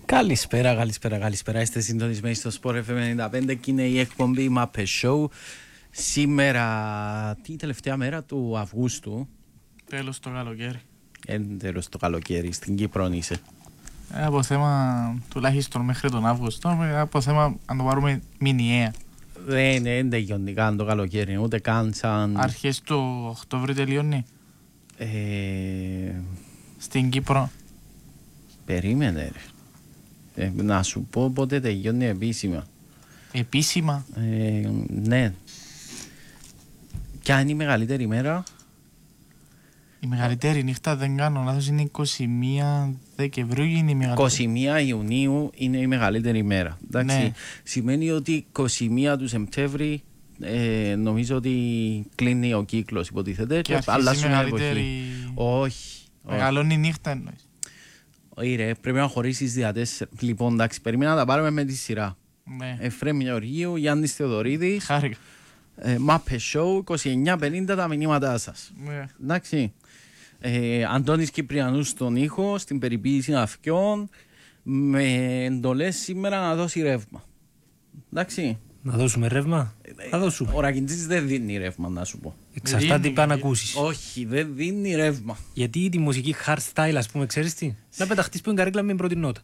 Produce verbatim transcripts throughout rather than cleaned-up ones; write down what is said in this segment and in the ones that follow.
Καλησπέρα, καλησπέρα, καλησπέρα. Είστε συντονισμένοι στο Sport εφ εμ ενενήντα πέντε και είναι η εκπομπή Muppet Show. Σήμερα, τη τελευταία μέρα του Αυγούστου. Τέλος το καλοκαίρι. Ε, τέλος το καλοκαίρι, στην Κύπρο είσαι. Ε, από θέμα τουλάχιστον μέχρι τον Αύγουστο, από θέμα αν το πάρουμε μηνιαία. Δεν είναι τελειώνει καν το καλοκαίρι, ούτε καν σαν... Αρχές του Οκτώβρη τελειώνει. Ε... Στην Κύπρο. Περίμενε ρε. Ε, να σου πω πότε τελειώνει επίσημα. Επίσημα. Ε, ναι. Ποια είναι η μεγαλύτερη ημέρα? Η μεγαλύτερη νύχτα, δεν κάνω λάθος, είναι είκοσι μία Δεκεμβρίου ή είναι η μεγαλύτερη? είκοσι μία Ιουνίου είναι η μεγαλύτερη ημέρα. Εντάξει. Ναι. Σημαίνει ότι είκοσι μία του Σεπτέμβρη ε, νομίζω ότι κλείνει ο κύκλος, υποτίθεται, και, και αλλάζουν μεγαλύτερη... εποχή. Όχι. Μεγαλώνει η νύχτα εννοείς. Όχι ρε, πρέπει να χωρίσεις δια τέσσερα. Λοιπόν, εντάξει, περίμενα να τα πάρουμε με τη σειρά. Ναι. Εφραίμ Γεωργίου, Γιάννης Θεοδωρίδης. Χάρηκα. Ε, Muppet Show, είκοσι εννιά πενήντα τα μηνύματά σας. Ναι. Εντάξει. Ε, Αντώνης Κυπριανούς στον ήχο, στην περιποίηση ναυκιών, με εντολές σήμερα να δώσει ρεύμα. Εντάξει. Να δώσουμε ρεύμα. Να δώσουμε. Ο Ρακιντζής δεν δίνει ρεύμα, να σου πω. Εξαρτάται τι πάνε να ακούσεις. Όχι, δεν δίνει ρεύμα. Γιατί τη μουσική hardstyle, ας πούμε, ξέρεις τι, να πεταχτείς που είναι καρέκλα με πρώτη νότα.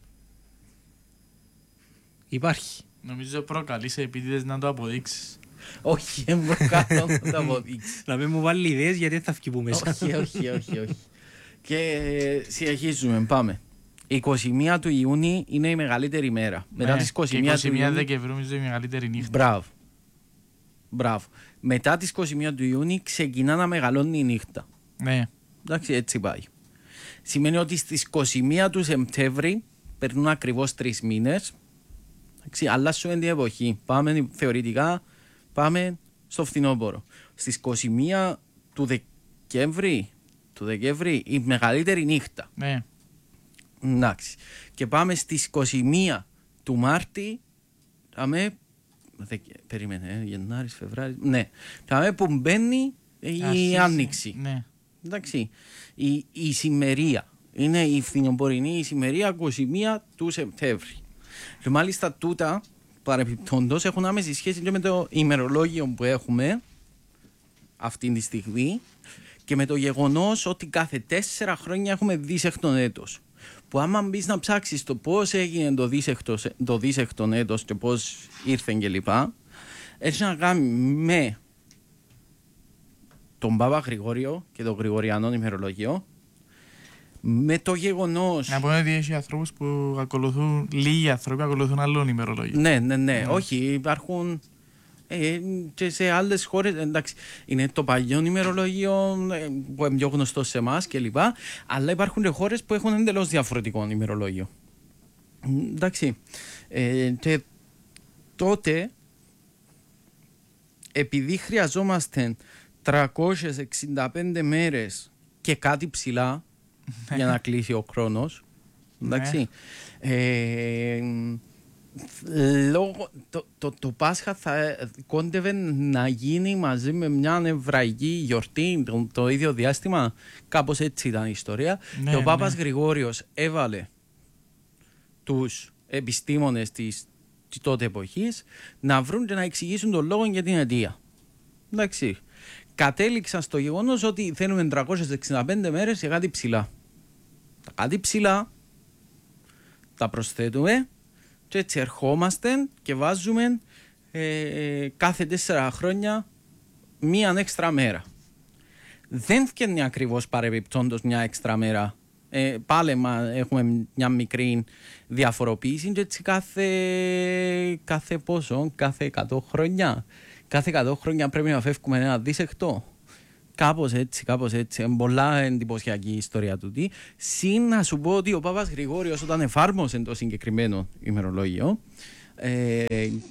Υπάρχει. Νομίζω προκαλείς επίτηδες να το αποδείξεις. Όχι, δεν προκαλώ να το αποδείξεις. Να μην μου βάλει ιδέες γιατί δεν θα βγει που μέσα. Όχι, όχι, όχι, όχι. Και συνεχίζουμε, πάμε. είκοσι μία του Ιούνιου είναι η μεγαλύτερη ημέρα. Ναι, Μετά τις είκοσι μία, είκοσι μία του Δεκεμβρίου νομίζω η μεγαλύτερη νύχτα. Μπράβο. Μπράβο. Μετά τις είκοσι μία του Ιούνιου ξεκινά να μεγαλώνει η νύχτα. Ναι. Εντάξει, έτσι πάει. Σημαίνει ότι στις είκοσι μία του Σεπτέμβρη περνούν ακριβώς τρεις μήνες. Εντάξει, αλλάσουμε την εποχή. Πάμε θεωρητικά, πάμε στο φθινόπωρο. Στις είκοσι μία του Δεκέμβρη, του Δεκέμβρη η μεγαλύτερη νύχτα. Ναι. Εντάξει. Και πάμε στις είκοσι μία του Μάρτη. Πάμε. Δε, περίμενε, ε, Γενάρης, Φεβράρης. Ναι. Πάμε που μπαίνει η Αρχίζει, Άνοιξη. Ναι. Εντάξει. Η, η ησημερία. Είναι η φθινοπορεινή ησημερία είκοσι μία του Σεπτέμβρη. Και μάλιστα τούτα παρεπιπτόντως έχουν άμεση σχέση και με το ημερολόγιο που έχουμε αυτή τη στιγμή και με το γεγονός ότι κάθε τέσσερα χρόνια έχουμε δίσεκτον έτος. Που άμα μπεις να ψάξεις το πώς έγινε το, δίσεκτο, το δίσεκτον έτος και πώς ήρθε κλπ. Έχει να κάνει με τον Πάπα Γρηγόριο και το Γρηγοριανό ημερολόγιο, με το γεγονός... Να πούμε ότι έχει ανθρώπους που ακολουθούν, λίγοι άνθρωποι που ακολουθούν άλλων ημερολόγιο. Ναι, ναι, ναι, Mm. όχι, υπάρχουν ε, και σε άλλες χώρες, εντάξει, είναι το παλιό ημερολόγιο ε, που είναι πιο γνωστό σε εμάς κλπ. Αλλά υπάρχουν και χώρες που έχουν εντελώς διαφορετικό ημερολόγιο. Εντάξει, ε, και τότε, επειδή χρειαζόμαστε τριακόσιες εξήντα πέντε μέρες και κάτι ψηλά για να κλείσει ο χρόνος, εντάξει, ε, λόγω, το, το, το Πάσχα θα κόντευε να γίνει μαζί με μια εβραϊκή γιορτή το, το ίδιο διάστημα, κάπως έτσι ήταν η ιστορία. Ναι, και ο Πάπας ναι. Γρηγόριος έβαλε τους επιστήμονες της, της τότε εποχής να βρουν και να εξηγήσουν τον λόγο για την αιτία. Εντάξει. Κατέληξαν στο γεγονός ότι θέλουμε τριακόσιες εξήντα πέντε μέρες για κάτι ψηλά. Τα κάτι ψηλά τα προσθέτουμε και έτσι ερχόμαστε και βάζουμε ε, κάθε τέσσερα χρόνια μία έξτρα μέρα. Δεν φτιάχνει ακριβώς παρεμπιπτόντως μια έξτρα μέρα. Ε, πάλι μα, έχουμε μια μικρή διαφοροποίηση και έτσι κάθε, κάθε πόσο, κάθε εκατό χρόνια. Κάθε εκατό χρόνια πρέπει να φεύγουμε ένα δίσεκτο. Κάπως έτσι, κάπως έτσι. Είναι πολλά εντυπωσιακή η ιστορία του. Συν να σου πω ότι ο Πάπας Γρηγόριος όταν εφάρμοσε το συγκεκριμένο ημερολόγιο, ε,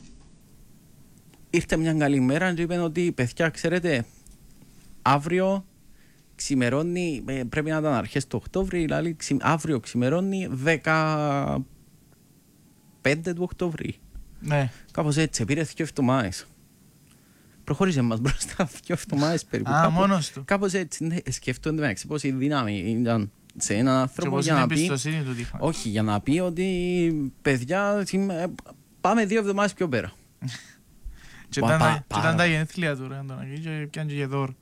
ήρθε μια καλή μέρα και είπε ότι παιδιά, ξέρετε, αύριο ξημερώνει, πρέπει να ήταν αρχές του Οκτώβρη, δηλαδή αύριο ξημερώνει δεκαπέντε του Οκτώβρη. Ναι. Κάπως έτσι, πήρε δύο εβδομάδες. Προχώρησε μας μπροστά δύο εβδομάδες περίπου. Α, μόνος του. Κάπως έτσι, ναι, σκεφτόνται με πόση δύναμη ήταν σε έναν Και άνθρωπο πώς για είναι να πει. εμπιστοσύνη του τύχα. Όχι, για να πει ότι παιδιά, σήμερα- πάμε δύο εβδομάδες πιο πέρα. Και Μα, ήταν πα- τα- και πάρα ήταν τα πολύ. γενέθλια του ρε Αντωνάκη και πιάνε και δώρο.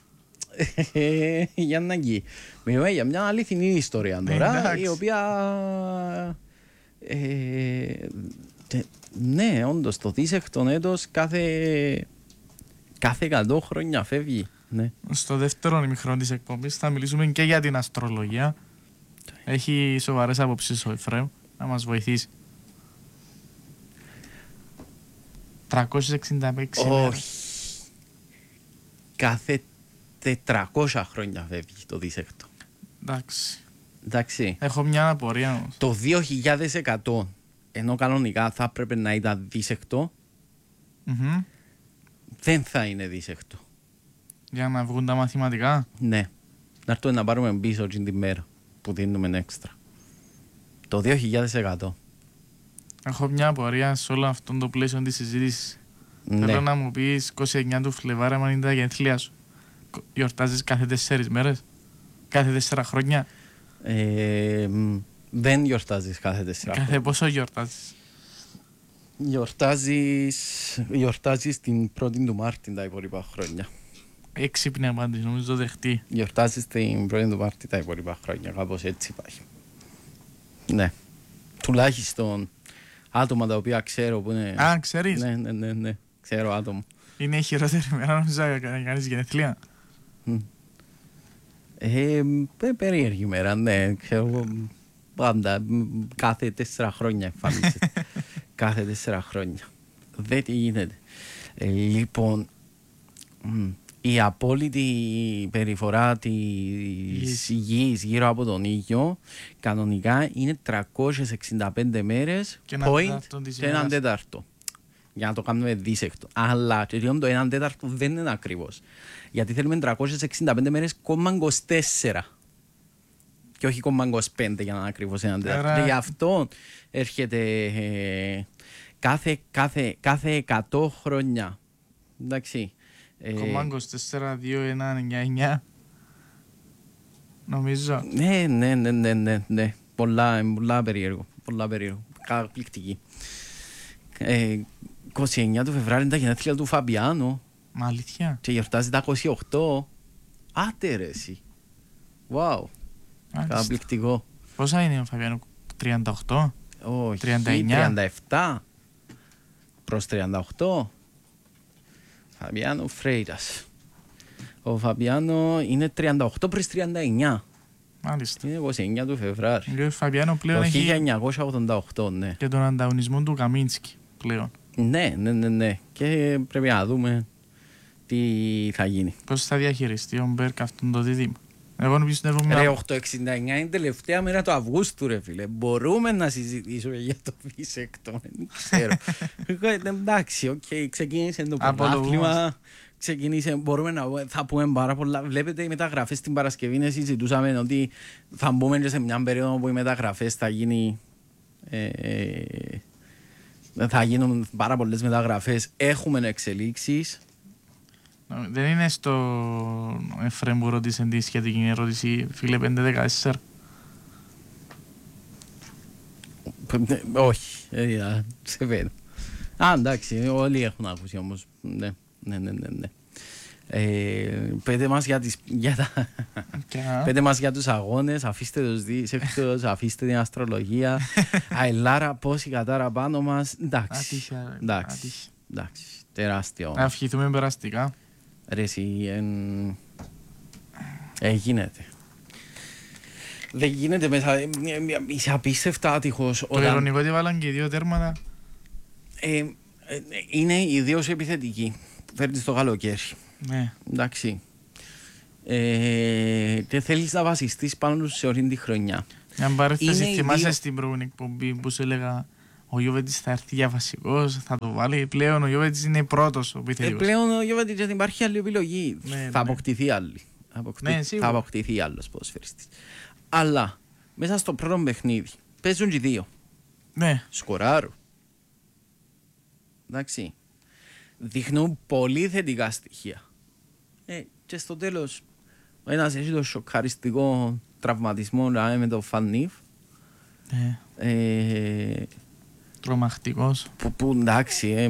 Για να αγγεί. Μιλάμε για μια αληθινή ιστορία τώρα, Εντάξει. η οποία. Ε, τε- ναι, όντως το δίσεκτον έτος κάθε, κάθε εκατό χρόνια φεύγει. Ναι. Στο δεύτερο ημιχρόνο της εκπομπής θα μιλήσουμε και για την αστρολογία. Έχει σοβαρές απόψεις ο Εφραίμ να μας βοηθήσει. τριακόσιες εξήντα έξι μέρες. Όχι. Κάθε τετρακόσια χρόνια φεύγει το δίσεκτο. Εντάξει. Εντάξει. Έχω μια απορία όμως. Το δύο χιλιάδες εκατό, ενώ κανονικά θα έπρεπε να ήταν δίσεκτο, Μμμ. δεν θα είναι δίσεκτο. Για να βγουν τα μαθηματικά. Ναι. Να έρθουμε να πάρουμε πίσω την τη μέρα που δίνουμε έξτρα. Το δύο χιλιάδες εκατό. Έχω μια απορία σε όλο αυτό το πλαίσιο της συζήτησης. Ναι. Θέλω να μου πεις είκοσι εννέα του Φλεβάρη, αν είναι τα γενέθλια σου. Κο- Γιορτάζεις κάθε τέσσερις μέρες. Κάθε τέσσερα χρόνια. Ε, μ, δεν γιορτάζεις κάθε τέσσερα Κάθε χρόνια. πόσο γιορτάζεις. Γιορτάζεις, γιορτάζεις την πρώτη του Μάρτη τα υπόλοιπα χρόνια. Έξυπνη απάντηση, νομίζω το δεχτεί. Γιορτάζεις την πρώτη του Μάρτη τα υπόλοιπα χρόνια. Κάπως έτσι πάει. Ναι. Τουλάχιστον άτομα τα οποία ξέρω που είναι... Α, ξέρεις. Ναι, ναι, ναι, ναι. Ξέρω άτομα. Είναι η χειρότερη μέρα νομίζω να κάνεις γενέθλια. Ε, πε- περίεργη μέρα, ναι. Ξέρω, πάντα, μ, κάθε τέσσερα χρόνια εμφανίζεται. κάθε τέσσερα χρόνια. Δεν τι γίνεται. Ε, λοιπόν, μ, η απόλυτη περιφορά της Γης. γης γύρω από τον ήλιο κανονικά είναι τριακόσιες εξήντα πέντε μέρες Και έναν point τέταρτο της και έναν ημέρας. τέταρτο. Για να το κάνουμε δίσεκτο. Αλλά και το έναν τέταρτο δεν είναι ακριβώς. Γιατί θέλουμε τριακόσιες εξήντα πέντε μέρες κόμμα είκοσι τέσσερα. Και όχι κόμμα είκοσι πέντε για να είναι ακριβώς έναν τέταρτο. Άρα- Και γι' αυτό έρχεται ε, κάθε, κάθε, κάθε εκατό χρόνια. Εντάξει. Ε, Κόμμα είκοσι τέσσερα, δύο, ένα, εννιά, εννιά. Νομίζω. ναι, ναι, ναι, ναι, ναι, ναι. Πολλά, ε, πολλά περίεργο. Πολλά περίεργο. Καταπληκτική. Ε, είκοσι εννέα του Φεβράρι είναι τα γενέθλια του Φαμπιάνο Μα αλήθεια. και γιορτάζει τα είκοσι οκτώ. Άτε ρε εσύ. Wow. Μάλιστα. Καταπληκτικό. Πόσα είναι ο Φαβιάνο, τριάντα οκτώ. Όχι, τριάντα εννιά. τριάντα επτά προς τριάντα οκτώ. Φαμπιάνο Φρέιρας. Ο Φαμπιάνο είναι τριάντα οκτώ προς τριάντα εννιά. Μάλιστα. Είναι είκοσι εννέα του Φεβράρι. Και ο Φαβιάνο πλέον Το έχει χίλια εννιακόσια ογδόντα οκτώ, ναι. και τον ανταγωνισμό του Καμίνσκι πλέον. Ναι, ναι, ναι, ναι. Και πρέπει να δούμε τι θα γίνει. Πώς θα διαχειριστεί ο Μπέρκ αυτόν το δίδυμο. Εγώ πιστεύω Ρε, μια... οκτακόσια εξήντα εννιά είναι τελευταία μέρα του Αυγούστου, ρε φίλε. Μπορούμε να συζητήσουμε για το δίσεκτο. Δεν ξέρω. Εγώ, ε, εντάξει, οκ, ξεκίνησε το Απολογούμαστε. πρωτάθλημα. Ξεκίνησε, μπορούμε να θα πούμε πάρα πολλά. Βλέπετε οι μεταγραφές την Παρασκευή, ναι, συζητούσαμε ότι θα μπούμε και σε μια περίοδο που οι μεταγραφές θα γίνει. Ε, ε, θα γίνουν πάρα πολλές μεταγραφές. Έχουμε εξελίξεις. Δεν είναι στο Εφραίμ που ρώτησε τη σχετική ερώτηση, φίλε πέντε δεκατέσσερα. Ναι, όχι, ε, α, σε βαίνω. Α, εντάξει, όλοι έχουν ακούσει όμως. Ναι, ναι, ναι, ναι. ναι. Ε, πέτε μας για, τις, για, τα, Και να- πέτε μας για τους αγώνες, αφήστε τους δίσεκτους, αφήστε την αστρολογία. Αελάρα, πόση κατάρα πάνω μας. Εντάξει, Ατύχεια, ρε, εντάξει, ατύχεια. εντάξει, τεράστιο. Να ευχηθούμε περαστικά. Ρε εσύ, εν... ε, γίνεται. Δεν γίνεται μέσα, ε, ε, είσαι απίστευτα άτυχος. Το όταν- ειρωνικό ότι βάλαν και δύο τέρματα. Ε, ε, είναι ιδίως επιθετική. Φέρνει το καλοκαίρι. Ναι. Εντάξει. Ε, και θέλεις να βασιστείς πάνω σε όλη τη χρονιά. Μια παρέθεση, Είναι οι θυμάσαι δύο- στην προηγούμενη εκπομπή που σου έλεγα ο Γιώβετης θα έρθει για βασικός, θα το βάλει. Πλέον ο Γιώβετης είναι πρώτος ο Ε, επιθετικός. πλέον ο Γιώβετιτς δεν υπάρχει άλλη επιλογή. Ναι, ναι. Θα αποκτηθεί άλλη. Θα αποκτή- Ναι, σίγουρα. θα αποκτηθεί άλλος ποδοσφαιριστής. Αλλά μέσα στο πρώτο παιχνίδι παίζουν και οι δύο. Ναι. Σκοράρουν. Εντάξει. Δείχνουν πολύ θετικά στοιχεία. Ε, και στο τέλος ο ένας έχει το σοκαριστικό τραυματισμό δηλαδή, με τον Φανίφ. Ναι. Ε, Τρομακτικός. που, που εντάξει, ε,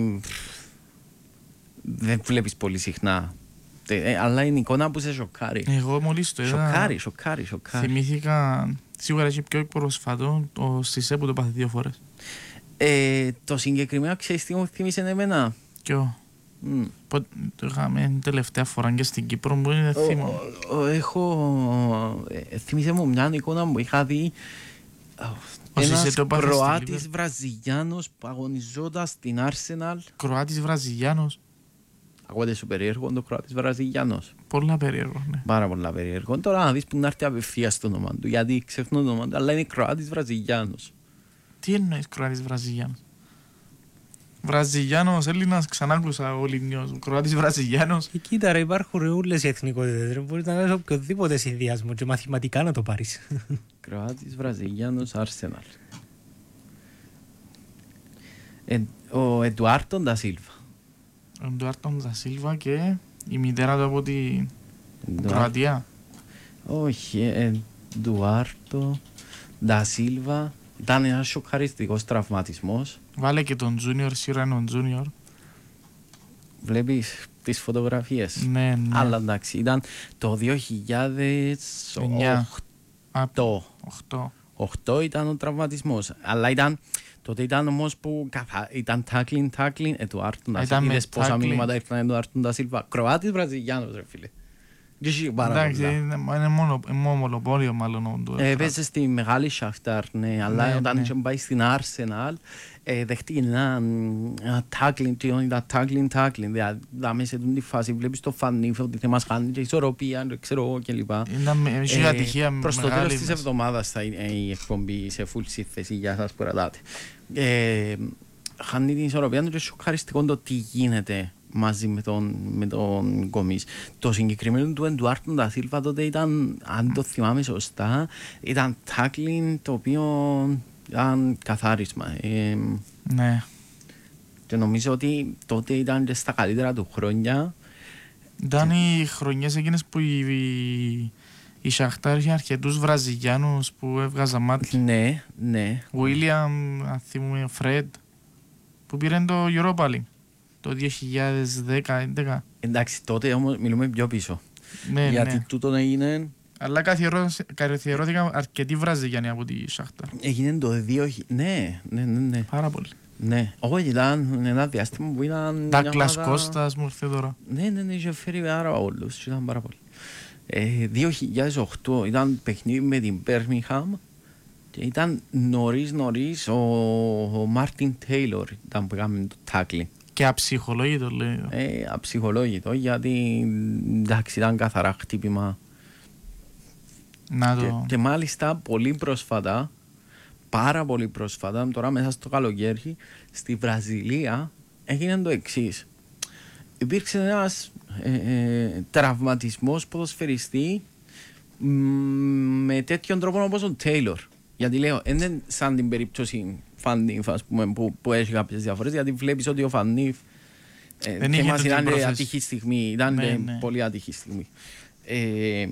δεν βλέπεις πολύ συχνά. Ε, αλλά είναι η εικόνα που σε σοκάρει. Εγώ μόλις το είδα. Σοκάρει, σοκάρει, σοκάρει. Θυμήθηκα, σίγουρα έχει πιο προσφατό, το Σισε που το πάθει δύο φορές. Ε, το συγκεκριμένο ξέρεις τι μου θύμισε εμένα. Ποιο? Mm. Το είχαμε τελευταία φορά και στην Κύπρο που είναι θύμα. Ο, ο, έχω. Ε, θύμισε μου μια εικόνα που είχα δει. Ένας Κροάτης Βραζιλιάνος που αγωνιζόταν στην Arsenal. Κροάτης Βραζιλιάνος. Ακούγεται σου περίεργο το Κροάτης Βραζιλιάνος. Πολλά περίεργο, ναι. Πάρα πολλά περίεργο. Τώρα να δεις που να έρθει απευθείας το όνομα του. Γιατί ξεχνώ το όνομα του, αλλά είναι Κροάτης Βραζιλιάνος. Τι εννοείς Κροάτης Βραζιλιάνος? Βραζιλιάνος, Έλληνας, ξανά άκουσα ο Λιμνιός. Κροάτης Βραζιλιάνος. Και κοίτα ρε, υπάρχουν ρε όλες οι εθνικότητες. Μπορείς να κάνεις οποιοδήποτε συνδυασμό και μαθηματικά να το πάρεις. Κροάτης Βραζιλιάνος Arsenal. Ε, ο Εντουάρτο Ντα Σίλβα. Ο Εντουάρτο Ντα Σίλβα και η μητέρα του από την Κροατία. Όχι, Εντουάρτο Ντα Σίλβα. Ήταν ένας σοκαριστικός τραυματισμός. Βάλε και τον Junior, Σιράνο Junior. Βλέπεις τις φωτογραφίες. Ναι, ναι. Αλλά εντάξει, ήταν το δύο χιλιάδες οκτώ. οκτώ. οκτώ ήταν ο τραυματισμός. Αλλά ήταν, τότε ήταν όμως που καθα... ήταν tackling, tackling, Εντουάρτο Ντα Σίλβα. Είδες πόσα μηνύματα ήρθαν Εντουάρτο Ντα Σίλβα. Κροάτης Βραζιλιάνος ρε φίλε. Εντάξει, είναι μόνο μονοπόλιο μάλλον. Έπαιζε στη μεγάλη Σαχτάρ, ναι, αλλά όταν είχε πάει στην Arsenal δέχτηκε ένα tackling, τι ήταν tackling, tackling, δηλαδή σε την φάση βλέπεις το Φανίφ ότι θα μας κάνει και ισορροπία, ξέρω εγώ κλπ. Είχε ατυχία μεγάλη. Προς το τέλος της εβδομάδας θα είναι η εκπομπή σε full σύνθεση για σας που ρωτάτε. Χάνει την ισορροπία του και σοκαριστικό το τι γίνεται μαζί με τον, με τον Γκομής. Το συγκεκριμένο του Εντουάρτο Ντα Σίλβα τότε ήταν, αν το θυμάμαι σωστά, ήταν tackling το οποίο ήταν καθάρισμα. Ε, ναι. Και νομίζω ότι τότε ήταν και στα καλύτερα του χρόνια. Ήταν και... οι χρονιές εκείνες που η, η, η Σαχτάρ είχε αρκετούς Βραζιλιάνους που έβγαζαν μάτια. Ναι, ναι. Βίλιαμ, αν θυμούμε, Φρέντ, που πήραν το Europa League. Το δύο χιλιάδες δέκα έντεκα. Εντάξει, τότε όμως μιλούμε πιο πίσω. Ναι, γιατί ναι. τούτο έγινε. Αλλά καθιερώθηκαν αρκετοί Βραζιλιάνοι από τη Σάχταρ. Έγινε το δύο χιλιάδες. Ναι, ναι, ναι, ναι. Πάρα πολύ. Ναι. Όχι, ήταν ένα διάστημα που ήταν. Ντάκλας Κώστας μου ήρθε τώρα. Ναι, ναι, ναι, είχε φέρει πάρα όλους. Ήταν πάρα πολύ. Ε, δύο χιλιάδες οκτώ ήταν παιχνίδι με την Birmingham και ήταν νωρίς νωρίς ο, ο Μάρτιν Τέιλορ ήταν που έκαμε το tackling. Και αψυχολόγητο λέει. Ε, αψυχολόγητο γιατί εντάξει ήταν καθαρά χτύπημα. Να το... και, και μάλιστα πολύ πρόσφατα, πάρα πολύ πρόσφατα, τώρα μέσα στο καλοκαίρι, στη Βραζιλία έγινε το εξής. Υπήρξε ένας ε, ε, τραυματισμός ποδοσφαιριστή μ, με τέτοιον τρόπο όπως ο Τέιλορ. Γιατί λέω, είναι σαν την περίπτωση Φανίφ, ας πούμε, που, που έχει κάποιες διαφορές, γιατί βλέπεις ότι ο Φανίφ ε, και μας ήταν ατυχή στιγμή, ήταν ναι, ναι. πολύ ατυχή στιγμή. Ε,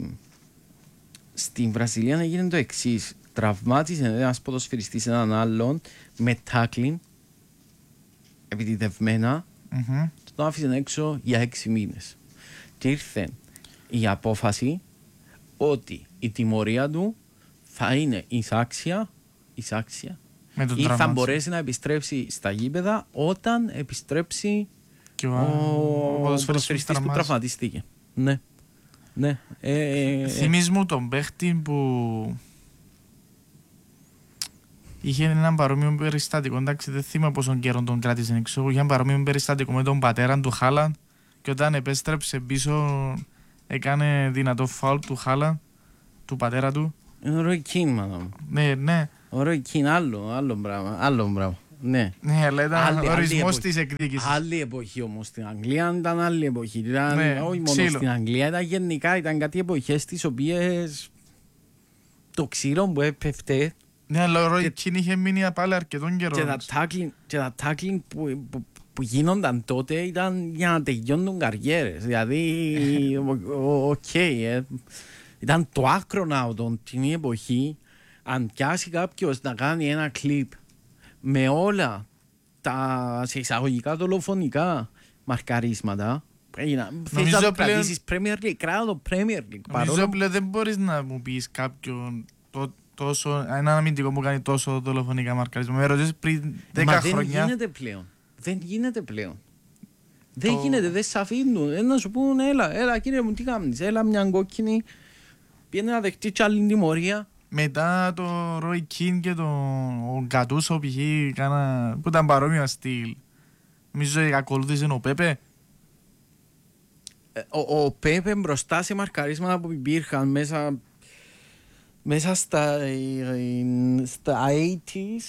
στην Βραζιλία έγινε το εξής. Τραυμάτισε ένας ποδοσφαιριστής έναν άλλον με tackling επιτιδευμένα mm-hmm. και τον άφησε έξω για έξι μήνες. Και ήρθε η απόφαση ότι η τιμωρία του θα είναι εισάξια, εισάξια ή θα μπορέσει να επιστρέψει στα γήπεδα όταν επιστρέψει και ο, ο, ο ποδοσφαιριστής που τραυματίστηκε. Ναι. Ναι. Ε, θυμίζ μου τον παίχτη που είχε έναν παρόμοιο περιστατικό. Εντάξει, δεν θυμάμαι πόσον καιρό τον κράτησε έξω. Είχε έναν παρόμοιο περιστατικό με τον πατέρα του Χάλαντ και όταν επέστρεψε πίσω έκανε δυνατό φάουλ του Χάλαντ, του πατέρα του. Είναι ο Ρόι Κιν, μάλλον. Ναι, ναι. Ο Ρόι Κιν, άλλο, άλλο πράγμα. Άλλο πράγμα. Ναι. Ναι, αλλά ήταν ο ορισμός της εκδίκησης. Άλλη εποχή όμως στην Αγγλία ήταν άλλη εποχή. Ήταν, ναι, όχι μόνο ξύλο. Στην Αγγλία, ήταν γενικά ήταν κάτι εποχές τις οποίες το ξύλο που έπεφτε. Ναι, αλλά ο Ρόι Κιν είχε μείνει πάλι αρκετόν καιρό. Και τα tackling, και τα tackling που, που, που γίνονταν τότε ήταν για να τελειώνουν καριέρες. Δηλαδή, οκ, okay, ε. Ήταν το άκροναутον την εποχή, αν πιάσει κάποιος να κάνει ένα κλιπ με όλα τα σε εισαγωγικά δολοφονικά μαρκαρίσματα, πρέπει να θες να το κρατήσεις Premier League, κράτα το Premier League. Νομίζω πλέον δεν μπορείς να μου πεις κάποιον το, τόσο, έναν αμυντικό που κάνει τόσο δολοφονικά μαρκαρίσματα. Με ρωτήσεις πριν δέκα χρόνια. Δεν γίνεται πλέον. Δεν γίνεται πλέον. Δεν γίνεται, δεν σε αφήνουν. Να σου πούν, έλα, έλα κύριε μου, τι κάνεις, έλα μια κόκκινη, πήγαινε να δεχτεί κι άλλη τιμωρία. Μετά το Roy Keane και το Γκατούσο π.χ. που ήταν παρόμοια στυλ. Νομίζω ότι ακολούθησε ο Πέπε. Ο, ο Πέπε μπροστά σε μαρκαρίσματα που υπήρχαν μέσα, μέσα στα, στα ογδόντα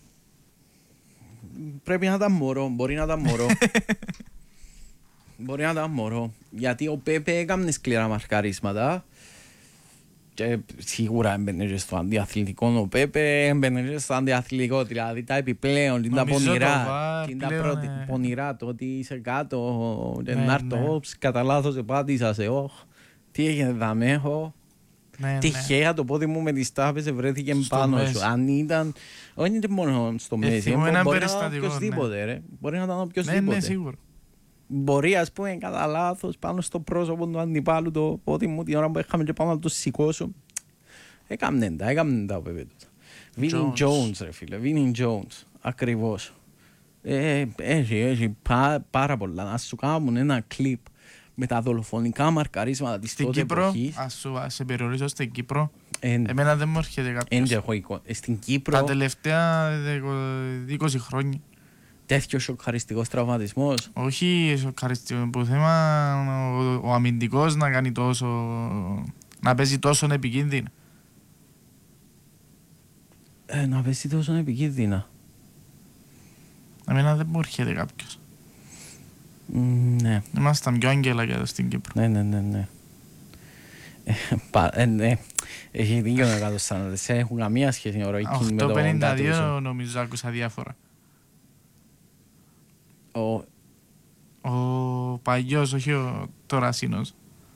πρέπει να ήταν μωρό, μπορεί να ήταν μωρό. Μπορεί να ήταν μωρό. Γιατί ο Πέπε έκανε σκληρά μαρκαρίσματα και σίγουρα έμπαινε και στο αντιαθλητικό ο Πέπε, έμπαινε και στο αντιαθλητικό, δηλαδή τα επιπλέον, την τα πονηρά, την τα πρώτη πονηρά, το ότι είσαι κάτω και να έρθω, κατά λάθος επάτησα σε όχ, τι έγινε θα με έχω, τυχαία το πόδι μου με τις τάπες βρέθηκε πάνω σου, αν ήταν, όχι είναι μόνο στο μέση, μπορεί να ήταν οποιοσδήποτε, μπορεί να ήταν οποιοσδήποτε. Μπορεί, ας πούμε, κατά λάθος πάνω στο πρόσωπο του αντιπάλου το πόδι μου την ώρα που είχαμε και πάνω να το σηκώσω. Έκαμνε τα, έκαμνε τα ο Πέπε του. Vinnie Jones, ρε φίλε, Vinnie Jones, ακριβώς. Ε, έχει, έχει πά, πάρα πολλά. Να σου κάνουν ένα κλιπ με τα δολοφονικά μαρκαρίσματα της τότε εποχής. Ας σου σε περιορίσω στην Κύπρο. Εν, εμένα δεν μου έρχεται κάποιος. Στην Κύπρο. Τα τελευταία είκοσι χρόνια. Τέτοιο σοκαριστικός τραυματισμός. Όχι σοκαριστικό, που θέμα ο, ο αμυντικός να κάνει τόσο, να παίζει τόσο επικίνδυνα. Ε, να παίζει τόσο επικίνδυνα. Εμένα δεν μου έρχεται κάποιος. Mm, ναι. Ήμασταν πιο άγγελα για το στην Κύπρο. Ναι, ναι, ναι, ναι. Ε, πα, ε, ναι. Έχει δίκιο να κάτω σαν δεν έχουν καμία σχέση ο Roy Keane με το οκτώ πενήντα δύο νομίζω άκουσα διάφορα. Ο, ο παλιός, όχι ο τωρασίνος.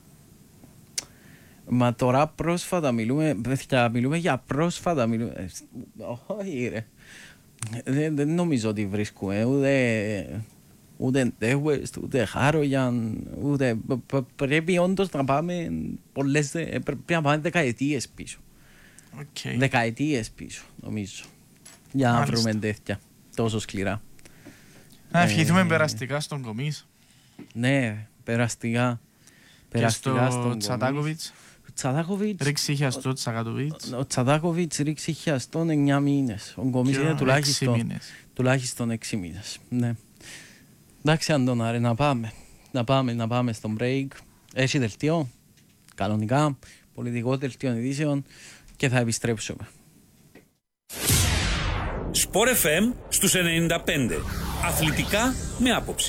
Μα τώρα πρόσφατα μιλούμε, παιδιά, μιλούμε για πρόσφατα μιλούμε. Όχι ρε. Δεν, δεν νομίζω ότι βρίσκουμε ούτε ούτε Ντέουεστ, ούτε Χάρογιαν, ούτε... Πρέπει όντως να πάμε πολλές, πρέπει να πάμε δεκαετίες πίσω. Okay. Δεκαετίες πίσω, νομίζω. Για να βρούμε τέτοια τόσο σκληρά. Να ευχηθούμε ε, περαστικά στον Κομίς. Ναι, περαστικά. Περαστικά στον Τσατάκοβιτς. Τσατάκοβιτς. Ρίξει χιαστό Τσακατοβίτς. Ο Τσατάκοβιτς ρίξει χιαστόν εννιά μήνες. Ο Κομίς είναι τουλάχιστον, τουλάχιστον έξι μήνες. Ναι. Εντάξει Αντώνα ρε, να πάμε. Να πάμε, να πάμε στον break. Έχει δελτίο, κανονικά, πολιτικό δελτίο ειδήσεων και θα επιστρέψουμε. Σπορ εφ εμ στους ενενήντα πέντε. Αθλητικά με άποψη.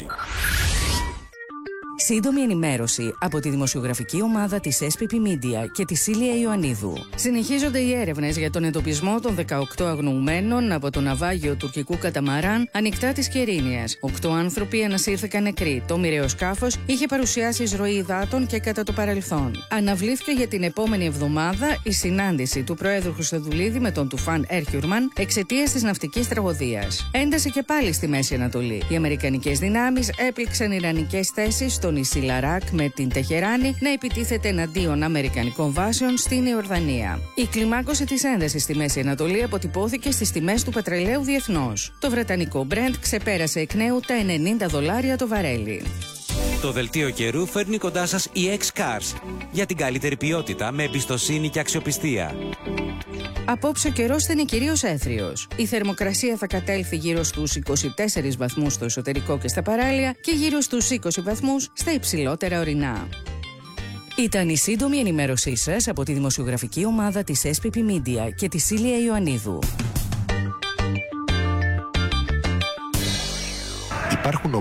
Σύντομη ενημέρωση από τη δημοσιογραφική ομάδα της ες πι πι Media και τη Σίλια Ιωαννίδου. Συνεχίζονται οι έρευνες για τον εντοπισμό των δεκαοκτώ αγνοουμένων από το ναυάγιο τουρκικού καταμαράν ανοιχτά της Κερίνιας. Οκτώ άνθρωποι ανασύρθηκαν νεκροί. Το μοιραίο σκάφος είχε παρουσιάσει εισρωή υδάτων και κατά το παρελθόν. Αναβλήθηκε για την επόμενη εβδομάδα η συνάντηση του Προέδρου Χρυστοδουλίδη με τον Τουφάν Έρχιουρμαν εξαιτίας της ναυτικής τραγωδίας. Ένταση και πάλι στη Μέση Ανατολή. Οι αμερικανικές δυνάμεις έπληξαν ιρανικές θέσεις στο νησί Λαράκ με την Τεχεράνη να επιτίθεται εναντίον αμερικανικών βάσεων στην Ιορδανία. Η κλιμάκωση της έντασης στη Μέση Ανατολή αποτυπώθηκε στις τιμές του πετρελαίου διεθνώς. Το βρετανικό Brent ξεπέρασε εκ νέου τα ενενήντα δολάρια το βαρέλι. Το δελτίο καιρού φέρνει κοντά σας η X-Cars για την καλύτερη ποιότητα με εμπιστοσύνη και αξιοπιστία. Απόψε ο καιρός θα είναι κυρίως έθριος. Η θερμοκρασία θα κατέλθει γύρω στους είκοσι τέσσερις βαθμούς στο εσωτερικό και στα παράλια και γύρω στους είκοσι βαθμούς στα υψηλότερα ορεινά. Ήταν η σύντομη ενημέρωσή σας από τη δημοσιογραφική ομάδα της ες πι πι Media και τη Σίλια Ιωαννίδου. Υπάρχουν